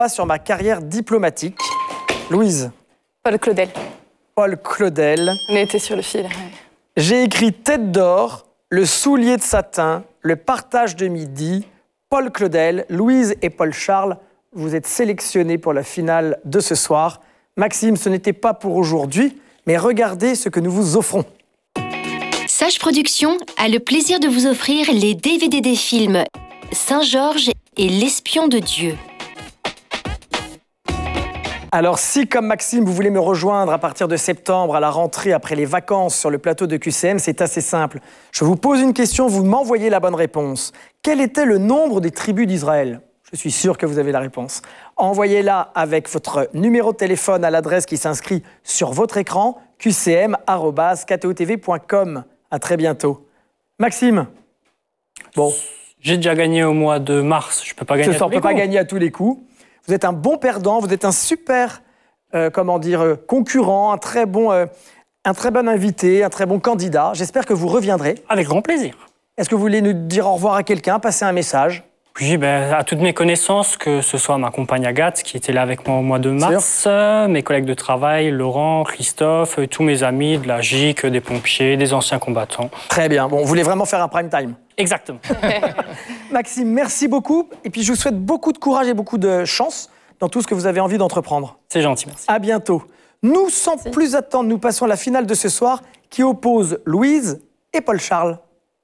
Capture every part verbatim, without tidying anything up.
sur ma carrière diplomatique. Louise. Paul Claudel. Paul Claudel. On était sur le fil. Ouais. J'ai écrit Tête d'or, Le soulier de satin, Le partage de midi. Paul Claudel, Louise et Paul Charles, vous êtes sélectionnés pour la finale de ce soir. Maxime, ce n'était pas pour aujourd'hui, mais regardez ce que nous vous offrons. Sage Productions a le plaisir de vous offrir les D V D des films Saint-Georges et L'espion de Dieu. Alors si, comme Maxime, vous voulez me rejoindre à partir de septembre à la rentrée après les vacances sur le plateau de Q C M, c'est assez simple. Je vous pose une question, vous m'envoyez la bonne réponse. Quel était le nombre des tribus d'Israël ? Je suis sûr que vous avez la réponse. Envoyez-la avec votre numéro de téléphone à l'adresse qui s'inscrit sur votre écran, q c m arobase k t o t v point com. À très bientôt. Maxime. Bon. J'ai déjà gagné au mois de mars, je peux pas gagner Ce soir, à tous les on ne peut pas coups. gagner à tous les coups. Vous êtes un bon perdant, vous êtes un super, euh, comment dire, euh, concurrent, un très bon, euh, un très bon invité, un très bon candidat. J'espère que vous reviendrez. Avec grand plaisir. Est-ce que vous voulez nous dire au revoir à quelqu'un, passer un message ? Oui, ben, à toutes mes connaissances, que ce soit ma compagne Agathe, qui était là avec moi au mois de mars, euh, mes collègues de travail, Laurent, Christophe, euh, tous mes amis de la G I C, des pompiers, des anciens combattants. Très bien. Bon, vous voulez vraiment faire un prime time ? Exactement. Maxime, merci beaucoup. Et puis, je vous souhaite beaucoup de courage et beaucoup de chance dans tout ce que vous avez envie d'entreprendre. C'est gentil, merci. À bientôt. Nous, sans merci. plus attendre, nous passons à la finale de ce soir qui oppose Louise et Paul Charles.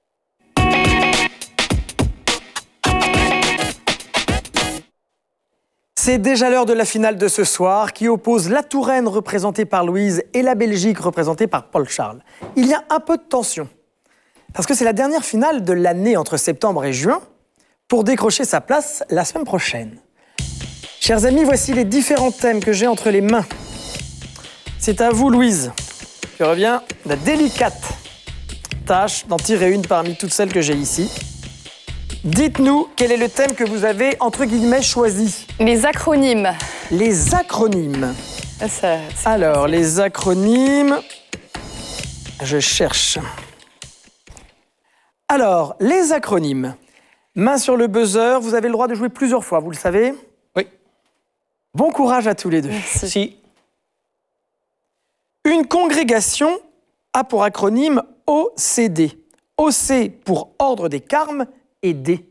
C'est déjà l'heure de la finale de ce soir qui oppose la Touraine représentée par Louise et la Belgique représentée par Paul Charles. Il y a un peu de tension parce que c'est la dernière finale de l'année entre septembre et juin pour décrocher sa place la semaine prochaine. Chers amis, voici les différents thèmes que j'ai entre les mains. C'est à vous, Louise. Je reviens la délicate tâche d'en tirer une parmi toutes celles que j'ai ici. Dites-nous quel est le thème que vous avez, entre guillemets, choisi. Les acronymes. Les acronymes. Ça, ça, Alors, facile. Les acronymes... Je cherche. Alors, les acronymes. Main sur le buzzer, vous avez le droit de jouer plusieurs fois, vous le savez ? Oui. Bon courage à tous les deux. Merci. Si. Une congrégation a pour acronyme O C D. O C pour Ordre des Carmes et D.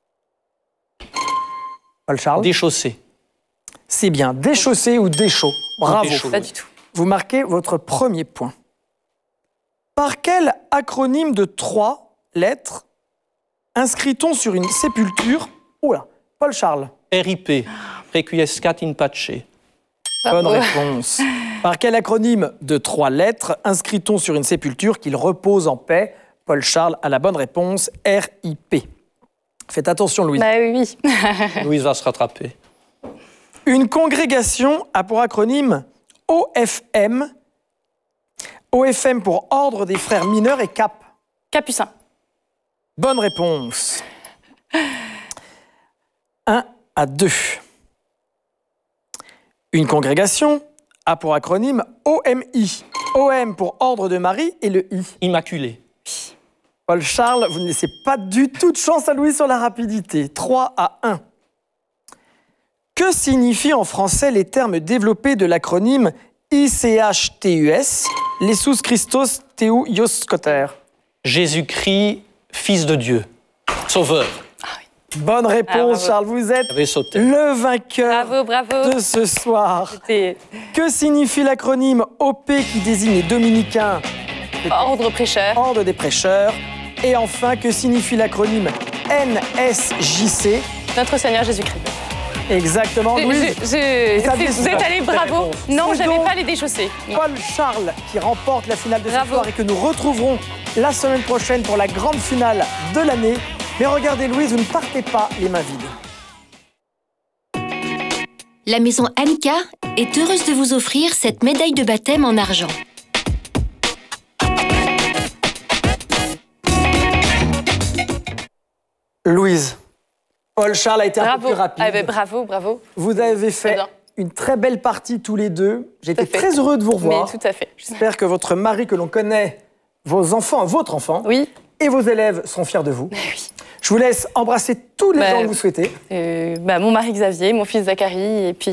Paul Charles ? Déchaussé. C'est bien, déchaussé ou déchaud. Bravo. Déchaud, Pas oui. du tout. Vous marquez votre premier point. Par quel acronyme de trois lettres inscrit-on sur une sépulture ? Oula, Paul Charles. R I P, Requiescat in pace. Bonne réponse. Par quel acronyme de trois lettres inscrit-on sur une sépulture qu'il repose en paix ? Paul Charles a la bonne réponse, R I P. Faites attention, Louise. Bah oui. Louise va se rattraper. Une congrégation a pour acronyme O F M. O F M pour Ordre des Frères Mineurs et Cap. Capucin. Bonne réponse. un à deux. Une congrégation a pour acronyme O M I. O M pour Ordre de Marie et le I. Immaculé. Paul Charles, vous ne laissez pas du tout de chance à Louis sur la rapidité. trois à un. Que signifient en français les termes développés de l'acronyme I C H T U S, Jesus Christos Theou Ios Koter? Jésus-Christ, Fils de Dieu, Sauveur. Bonne réponse, Ah, Charles. Vous êtes J'avais sauté. le vainqueur Bravo, bravo. de ce soir. C'était Que signifie l'acronyme O P qui désigne les dominicains, ordre prêcheur. Ordre des prêcheurs? Et enfin, que signifie l'acronyme N S J C? Notre Seigneur Jésus-Christ. Exactement, Je- Louise. je- je- Vous saviez Vous tout êtes ça. allé, bravo. C'est Non, j'avais donc pas les déchaussés. Non. Paul Charles qui remporte la finale de ce Bravo. soir et que nous retrouverons la semaine prochaine pour la grande finale de l'année. Mais regardez, Louise, vous ne partez pas les mains vides. La maison Annika est heureuse de vous offrir cette médaille de baptême en argent. Louise, Paul Charles a été un peu Bravo. plus rapide. Ah, ben, bravo, bravo. Vous avez fait bien. une très belle partie tous les deux. J'étais Tout à fait. très heureux de vous revoir. Mais tout à fait. J'espère que votre mari, que l'on connaît, vos enfants, votre enfant, Oui. et vos élèves seront fiers de vous. Oui. Je vous laisse embrasser tous les Bah, gens que vous souhaitez. Euh, bah, mon mari Xavier, mon fils Zachary, et puis